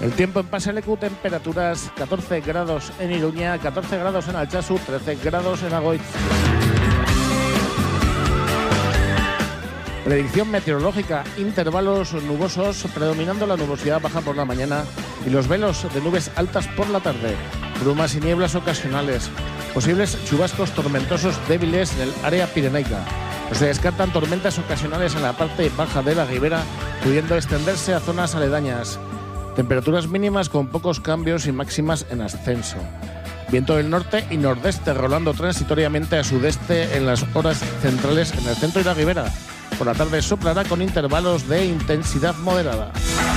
El tiempo en Paselecu, temperaturas 14 grados en Iruña, 14 grados en Altsasu, 13 grados en Agoitz. Predicción meteorológica, intervalos nubosos, predominando la nubosidad baja por la mañana y los velos de nubes altas por la tarde. Brumas y nieblas ocasionales, posibles chubascos tormentosos débiles en el área pirenaica. No se descartan tormentas ocasionales en la parte baja de la ribera, pudiendo extenderse a zonas aledañas. Temperaturas mínimas con pocos cambios y máximas en ascenso. Viento del norte y nordeste rolando transitoriamente a sudeste en las horas centrales en el centro y la ribera. Por la tarde soplará con intervalos de intensidad moderada.